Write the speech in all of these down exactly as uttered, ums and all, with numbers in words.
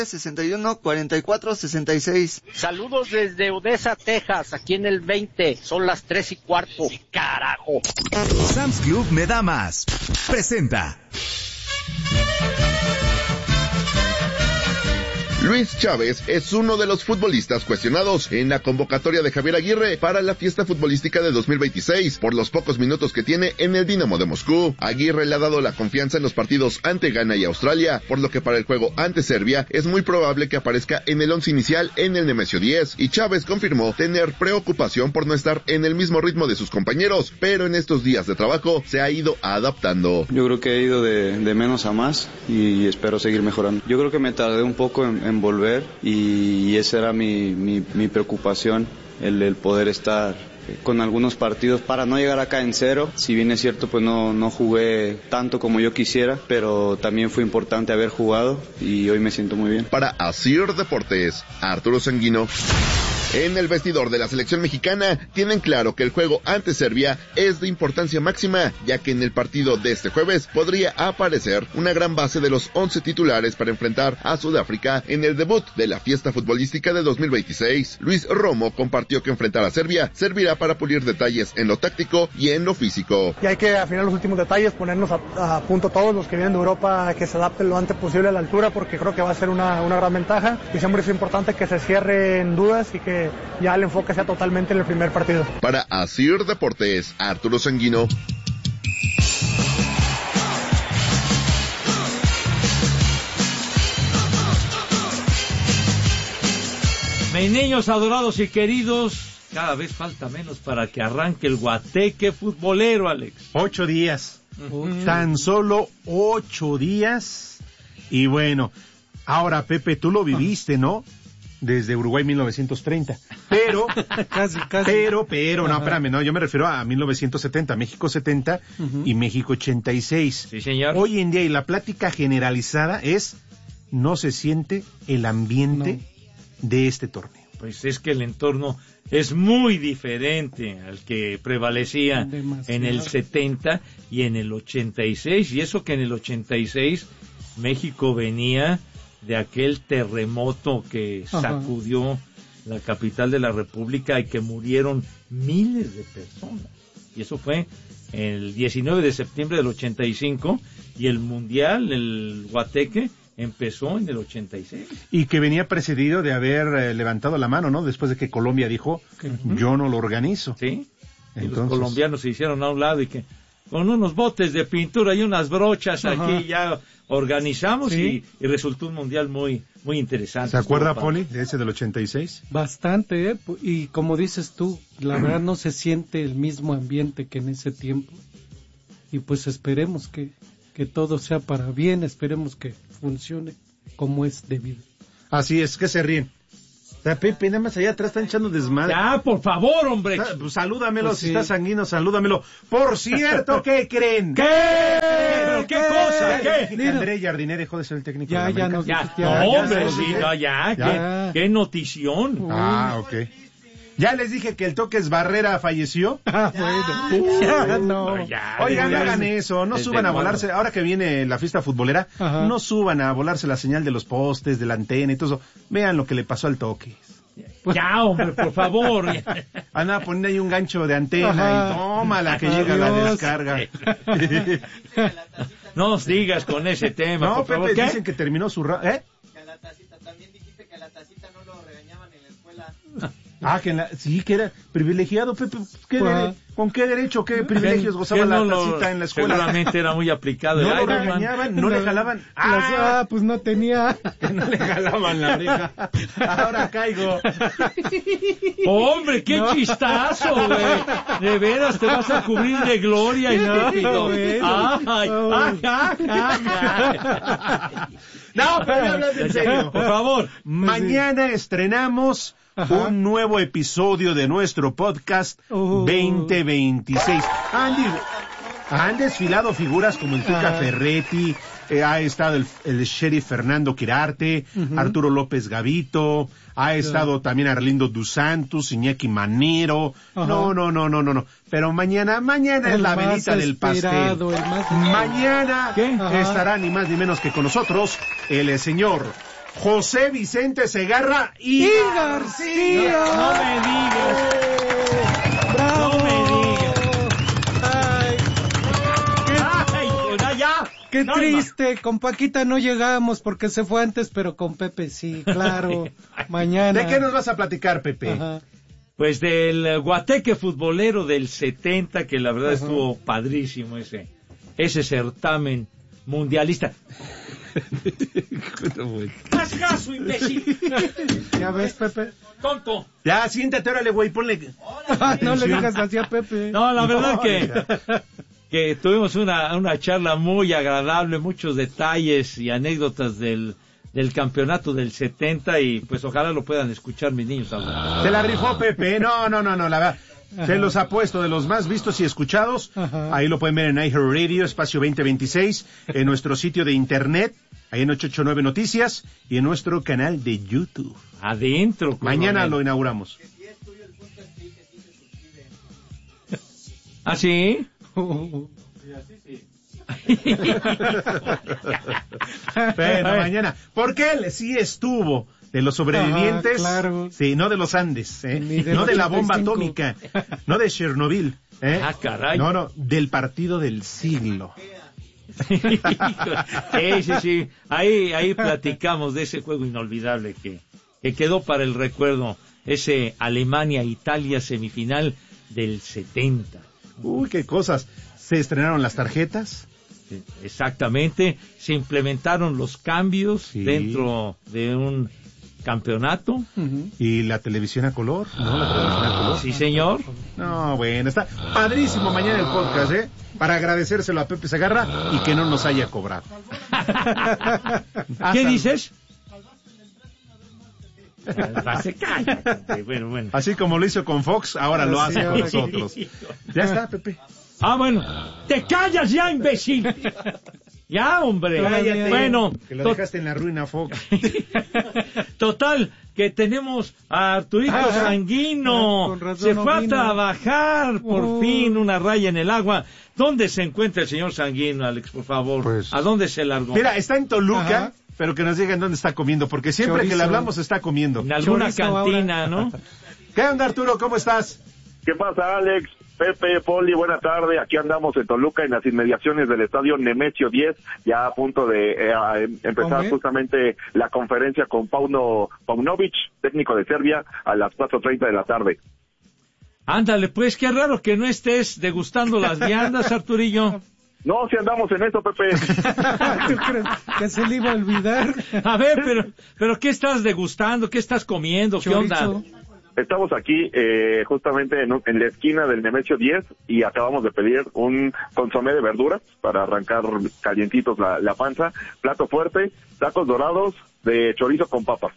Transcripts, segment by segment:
sesenta y uno, cuarenta y cuatro, sesenta y seis. Saludos desde Odessa, Texas, aquí en el veinte, son las tres y cuarto, carajo. Sam's Club me da más. Presenta. Luis Chávez es uno de los futbolistas cuestionados en la convocatoria de Javier Aguirre para la fiesta futbolística de dos mil veintiséis por los pocos minutos que tiene en el Dinamo de Moscú. Aguirre le ha dado la confianza en los partidos ante Ghana y Australia, por lo que para el juego ante Serbia es muy probable que aparezca en el once inicial en el Nemesio diez, y Chávez confirmó tener preocupación por no estar en el mismo ritmo de sus compañeros, pero en estos días de trabajo se ha ido adaptando. Yo creo que he ido de, de menos a más y espero seguir mejorando. Yo creo que me tardé un poco en, en volver y esa era mi, mi, mi preocupación, el, el poder estar con algunos partidos para no llegar acá en cero. Si bien es cierto, pues no, no jugué tanto como yo quisiera, pero también fue importante haber jugado y hoy me siento muy bien. Para Asir Deportes, Arturo Sanguino. En el vestidor de la selección mexicana tienen claro que el juego ante Serbia es de importancia máxima, ya que en el partido de este jueves podría aparecer una gran base de los once titulares para enfrentar a Sudáfrica en el debut de la fiesta futbolística de dos mil veintiséis. Luis Romo compartió que enfrentar a Serbia servirá para pulir detalles en lo táctico y en lo físico. Y hay que afinar los últimos detalles, ponernos a, a punto todos los que vienen de Europa, que se adapten lo antes posible a la altura, porque creo que va a ser una, una gran ventaja, y siempre es importante que se cierren dudas y que ya el enfoque sea totalmente en el primer partido. Para Asir Deportes, Arturo Sanguino. Mis niños adorados y queridos, cada vez falta menos para que arranque el guateque futbolero, Alex. Ocho días. Uh-huh. Tan solo ocho días. Y bueno, ahora, Pepe, tú lo viviste, ¿no? Desde Uruguay mil novecientos treinta. Pero, casi, casi. pero, pero, no, espérame, no, yo me refiero a mil novecientos setenta, México setenta uh-huh. y México ochenta y seis. Sí, señor. Hoy en día, y la plática generalizada es, no se siente el ambiente no. de este torneo. Pues es que el entorno es muy diferente al que prevalecía Demasiado. en el setenta y en el ochenta y seis, y eso que en el ochenta y seis México venía de aquel terremoto que sacudió Ajá. la capital de la República y que murieron miles de personas. Y eso fue el diecinueve de septiembre del ochenta y cinco, y el Mundial, el Guateque, empezó en el ochenta y seis. Y que venía precedido de haber eh, levantado la mano, ¿no? Después de que Colombia dijo, uh-huh. yo no lo organizo. Sí, Entonces... y los colombianos se hicieron a un lado y que con unos botes de pintura y unas brochas Ajá. aquí ya organizamos ¿Sí? y, y resultó un mundial muy muy interesante. ¿Se acuerda, Poli, de ese del ochenta y seis? Bastante, ¿eh? Y como dices tú, la verdad no se siente el mismo ambiente que en ese tiempo. Y pues esperemos que, que todo sea para bien, esperemos que funcione como es debido. Así es, que se ríen. O sea, Pepe, nada más allá atrás están echando desmadre. Ya, por favor, hombre. Ah, pues salúdamelo, pues si sí. está Sanguino, salúdamelo. Por cierto, ¿qué creen? ¿Qué? ¿Pero qué, qué cosa? ¿Qué? ¿Qué? André Jardine dejó de ser el técnico ya, de ya, América. no, ya, ya, no, ya, hombre, ya, sí, ya, no, ya, ya. Qué, qué notición. Ah, ok. Ya les dije que el Toques Barrera falleció. Ah, bueno. Ya, ya, no. no. Ya, Oigan, no ya, hagan eso, no suban a volarse. Ahora que viene la fiesta futbolera, Ajá. no suban a volarse la señal de los postes, de la antena y todo eso. Vean lo que le pasó al Toques. Ya, hombre, por favor. Anda a poner ahí un gancho de antena Ajá. y tómala que llega la descarga. No nos digas con ese tema, No, por Pepe, favor. ¿Qué? dicen que terminó su... Ra- ¿Eh? Que la tacita, también dijiste que la tacita no lo regañaban en la escuela. Ah, que en la, sí, que era privilegiado, Pepe. ¿Qué dere, ¿Con qué derecho, qué privilegios gozaba no la lo, tacita en la escuela? Seguramente era muy aplicado. No el lo Iron Man. regañaban, no, no le jalaban. ¡Ah! ah, pues no tenía. Que no le jalaban la oreja. Ahora caigo. Hombre, qué no. chistazo, güey. De veras te vas a cubrir de gloria y no, bueno. Ay, ay, ay, ay, ay. No, pero ya hablas en serio. Por favor. Mañana estrenamos Ajá. un nuevo episodio de nuestro podcast uh. veinte veintiséis. Andy, han desfilado figuras como el Tuca Ferretti, eh, ha estado el, el sheriff Fernando Quirarte, uh-huh. Arturo López Gavito, ha estado uh-huh. también Arlindo Dos Santos, Iñaki Manero. Uh-huh. No, no, no, no, no, no. Pero mañana, mañana el es la velita del pastel. Mañana ¿Qué? estará ni más ni menos que con nosotros el señor José Vicente Segarra y, y García. No, no me digas. ¡Oh! ¡Bravo! No me digas. Ay, qué, Ay, pues, ya. qué No, triste. Con Paquita no llegamos porque se fue antes, pero con Pepe sí, claro. Mañana. ¿De qué nos vas a platicar, Pepe? Ajá. Pues del guateque futbolero del setenta, que la verdad Ajá. estuvo padrísimo ese, ese certamen mundialista. ¡Haz caso, imbécil! ¿Ya ves, Pepe? ¡Tonto! Ya, siéntate, órale, güey, ponle... No le digas así a Pepe. No, la verdad No, que, que tuvimos una, una charla muy agradable, muchos detalles y anécdotas del, del campeonato del setenta y pues ojalá lo puedan escuchar mis niños ahora. Se la rifó Pepe, no, no, no, no, la verdad. Se los ha puesto de los más vistos y escuchados. Ajá. Ahí lo pueden ver en iHeartRadio, espacio veinte veintiséis, en nuestro sitio de internet, ahí en ocho ocho nueve Noticias, y en nuestro canal de YouTube. Adentro. Mañana coronel. lo inauguramos. ¿Ah, sí? Pero mañana, porque él sí estuvo de los sobrevivientes, Ajá, claro. sí, no de los Andes, ¿eh? Ni del No de la bomba ochenta y atómica, no de Chernobyl, ¿eh? Ah, caray. No, no, del partido del siglo. Sí, sí, sí. Ahí, ahí platicamos de ese juego inolvidable que, que quedó para el recuerdo. Ese Alemania-Italia semifinal del setenta. Uy, qué cosas. Se estrenaron las tarjetas. Sí, exactamente. Se implementaron los cambios Sí. dentro de un campeonato. Ujú. Y la televisión a color, ¿no? La televisión a color. Sí, señor. No, bueno, está padrísimo mañana el podcast, ¿eh? Para agradecérselo a Pepe Segarra y que no nos haya cobrado. ¿Qué dices? Se cállate. Bueno, bueno. Así como lo hizo con Fox, ahora lo Sí, hace con ahora nosotros. Ya está, Pepe. Ah, bueno. ¡Te callas ya, imbécil! Ya, hombre. Cállate. Bueno. Que lo to- dejaste en la ruina, Fox. Total, que tenemos a Arturito Ah, Sanguino. con razón Se no fue a vino. trabajar, por Oh. fin, una raya en el agua. ¿Dónde se encuentra el señor Sanguino, Alex, por favor? Pues- ¿A dónde se largó? Mira, está en Toluca, Ajá. pero que nos digan dónde está comiendo, porque siempre que Chorizo. le hablamos está comiendo. En alguna Chorizo cantina, ¿no? ¿Qué onda, Arturo? ¿Cómo estás? ¿Qué pasa, Alex? Pepe, Poli, buena tarde. Aquí andamos en Toluca, en las inmediaciones del estadio Nemesio diez, ya a punto de eh, a, em, empezar Hombre. justamente la conferencia con Pauno Paunovic, técnico de Serbia, a las cuatro treinta de la tarde. Ándale, pues, qué raro que no estés degustando las viandas, Arturillo. No, si andamos en eso, Pepe. ¿Tú crees que se le iba a olvidar? A ver, pero, pero ¿qué estás degustando? ¿Qué estás comiendo? ¿Qué onda? Chorizo. Estamos aquí eh, justamente en, un- en la esquina del Nemesio diez y acabamos de pedir un consomé de verduras para arrancar calientitos la, la panza, plato fuerte, tacos dorados de chorizo con papas.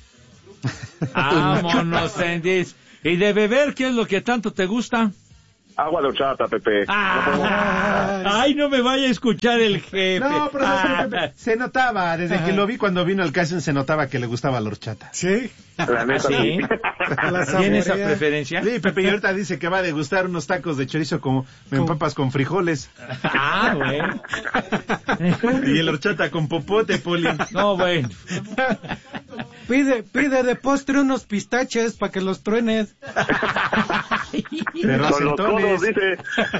Vámonos, Endis. ¿Y de beber qué es lo que tanto te gusta? Agua de horchata, Pepe. Ah, ay, no me vaya a escuchar el jefe. No, pero no, Ah. Pepe, se notaba, desde Ajá. que lo vi cuando vino al casting, se notaba que le gustaba la horchata. Sí. La neta, ¿Sí? sí. La ¿Tiene esa saborea. preferencia? Sí, Pepe, y ahorita dice que va a degustar unos tacos de chorizo como me Con- empapas con frijoles. Ah, bueno. Y el horchata con popote, Poli. No, bueno. Pide, pide de postre unos pistaches para que los truenes. Pero Con los acentones. codos, dice.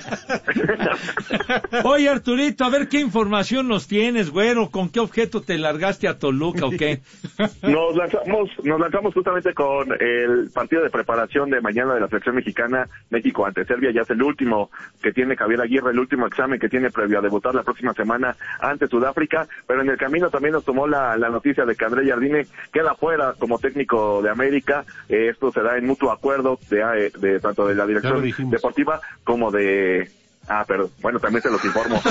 Oye, Arturito, a ver qué información nos tienes, güero. ¿Con qué objeto te largaste a Toluca o qué? Nos lanzamos, nos lanzamos justamente con el partido de preparación de mañana de la selección mexicana, México ante Serbia. Ya es el último que tiene Javier Aguirre, el último examen que tiene previo a debutar la próxima semana ante Sudáfrica. Pero en el camino también nos tomó la, la noticia de que André Jardine queda fuera como técnico de América. Eh, esto se da en mutuo acuerdo de, eh, de tanto de la Ya dirección lo dijimos. deportiva como de... Ah, perdón. Bueno, también se los informo.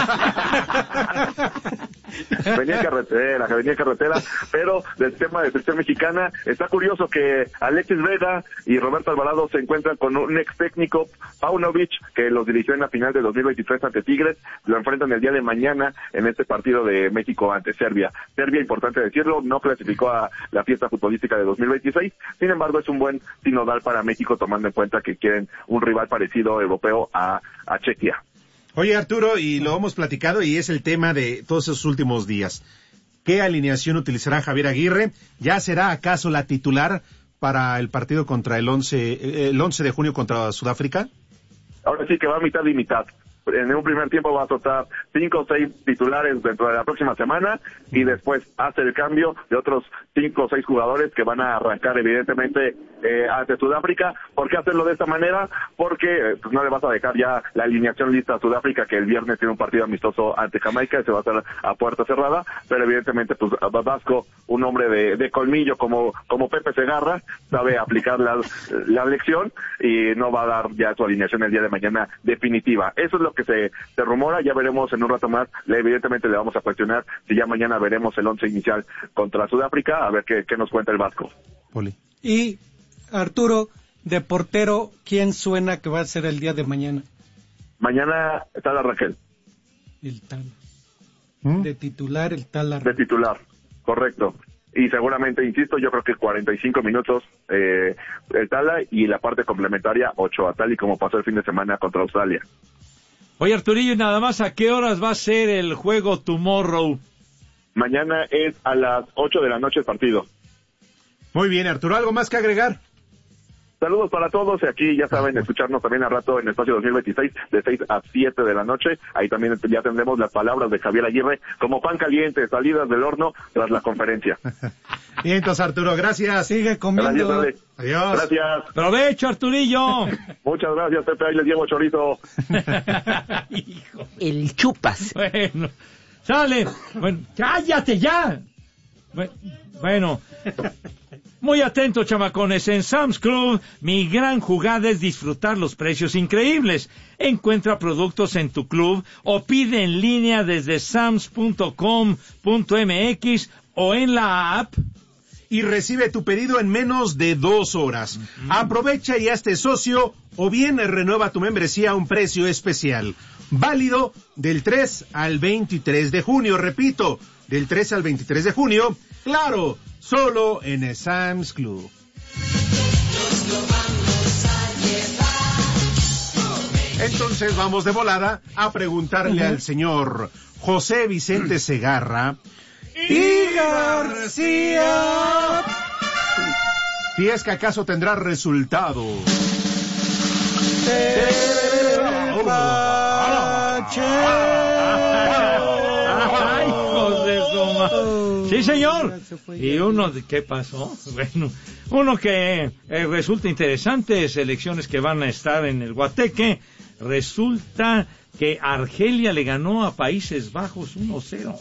venía en carretera, que venía en carretera, pero del tema de selección mexicana, está curioso que Alexis Vega y Roberto Alvarado se encuentran con un ex técnico, Paunovic, que los dirigió en la final de dos mil veintitrés ante Tigres, lo enfrentan el día de mañana en este partido de México ante Serbia. Serbia, importante decirlo, no clasificó a la fiesta futbolística de dos mil veintiséis, sin embargo es un buen sinodal para México, tomando en cuenta que quieren un rival parecido europeo a, a Chequia. Oye, Arturo, y lo hemos platicado y es el tema de todos esos últimos días. ¿qué alineación utilizará Javier Aguirre? ¿Ya será acaso la titular para el partido contra el once, el once de junio contra Sudáfrica? Ahora sí que va mitad y mitad. En un primer tiempo va a soltar cinco o seis titulares dentro de la próxima semana y después hace el cambio de otros cinco o seis jugadores que van a arrancar evidentemente eh, ante Sudáfrica. ¿Por qué hacerlo de esta manera? Porque eh, pues no le vas a dejar ya la alineación lista a Sudáfrica, que el viernes tiene un partido amistoso ante Jamaica y se va a hacer a puerta cerrada, pero evidentemente pues Vasco, un hombre de, de colmillo como como Pepe Segarra, sabe aplicar la, la lección y no va a dar ya su alineación el día de mañana definitiva. Eso es lo que se, se rumora, ya veremos en un rato más, le, evidentemente le vamos a cuestionar si ya mañana veremos el once inicial contra Sudáfrica, a ver qué, qué nos cuenta el Vasco. Poli. Y Arturo, de portero, ¿quién suena que va a ser el día de mañana? Mañana está la Rangel. El Tala. ¿Mm? De titular, el Tala. De titular, correcto. Y seguramente, insisto, yo creo que cuarenta y cinco minutos eh, el Tala y la parte complementaria Ochoa, tal y como pasó el fin de semana contra Australia. Oye, Arturillo, nada más, ¿a qué horas va a ser el juego Tomorrow? Mañana es a las ocho de la noche el partido. Muy bien, Arturo, ¿algo más que agregar? Saludos para todos, y aquí ya saben, escucharnos también a rato en Espacio dos mil veintiséis, de seis a siete de la noche. Ahí también ya tendremos las palabras de Javier Aguirre, como pan caliente, salidas del horno tras la conferencia. Bien, entonces, Arturo, gracias. Sigue comiendo. Gracias, Adiós. Gracias. ¡Provecho, Arturillo! Muchas gracias, Pepe, ahí les llevo chorizo. Hijo. El chupas. Bueno, sale. Bueno, cállate ya. Bueno, muy atentos, chamacones. En Sam's Club, mi gran jugada es disfrutar los precios increíbles. Encuentra productos en tu club o pide en línea desde sams punto com punto mx o en la app. Y recibe tu pedido en menos de dos horas. Mm. Aprovecha y hazte socio o bien renueva tu membresía a un precio especial. Válido del tres al veintitrés de junio. Repito, del tres al veintitrés de junio. Claro, solo en el Sam's Club. Entonces vamos de volada a preguntarle uh-huh. al señor José Vicente Segarra y García si es que acaso tendrá resultado. Sí, señor. Y uno, ¿qué pasó? Bueno, uno que eh, resulta interesante, selecciones que van a estar en el Guateque. Resulta que Argelia le ganó a Países Bajos uno cero.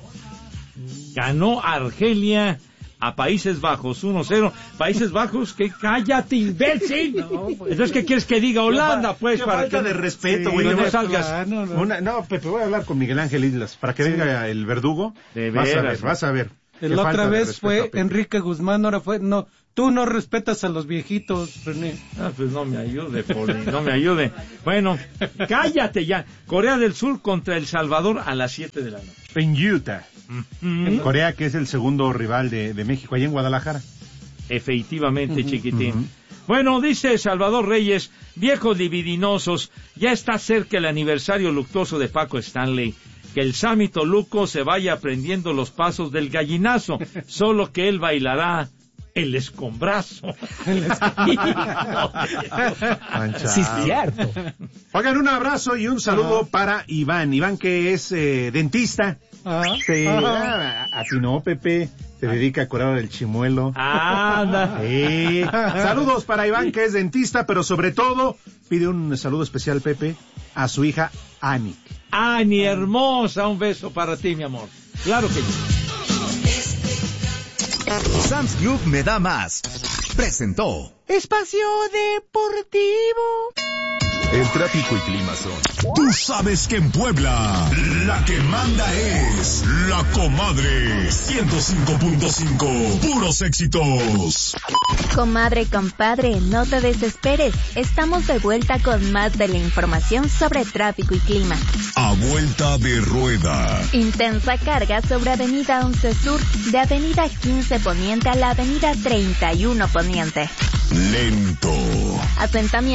Ganó Argelia a Países Bajos uno cero. Países Bajos, que cállate, imbécil. No, pues, entonces, ¿qué quieres que diga Holanda, pues? Qué para falta que de respeto, güey. Sí, no, no salgas. Claro, no, Una, no, Pepe, voy a hablar con Miguel Ángel Islas para que sí. venga el verdugo. De vas veras, a ver, vas a ver. La otra vez fue Enrique Guzmán, ahora fue... no. Tú no respetas a los viejitos, René. Ah, pues no me ayude, Poli, no me ayude. Bueno, cállate ya. Corea del Sur contra El Salvador a las siete de la noche. En Utah. Mm-hmm. En Corea, que es el segundo rival de, de México, allá en Guadalajara. Efectivamente, uh-huh, chiquitín. Uh-huh. Bueno, dice Salvador Reyes, viejos libidinosos, ya está cerca el aniversario luctuoso de Paco Stanley. Que el Sammy Toluco se vaya aprendiendo los pasos del gallinazo, solo que él bailará el escombrazo. El escombrazo. Sí, cierto. Oigan, un abrazo y un saludo uh-huh. para Iván. Iván, que es eh, dentista. Uh-huh. Sí. Uh-huh. A, a ti no, Pepe. Se dedica a curar el chimuelo. ¡Anda! Sí. Saludos para Iván, que es dentista, pero sobre todo pide un saludo especial, Pepe, a su hija Ani. Ani, hermosa, un beso para ti, mi amor. Claro que sí. Sam's Club me da más. Presentó Espacio Deportivo. El tráfico y clima son. Tú sabes que en Puebla la que manda es la comadre. ciento cinco punto cinco, puros éxitos. Comadre, compadre, no te desesperes. Estamos de vuelta con más de la información sobre tráfico y clima. A vuelta de rueda. Intensa carga sobre Avenida once Sur, de Avenida quince Poniente a la Avenida treinta y uno Poniente. Lento. Asentamiento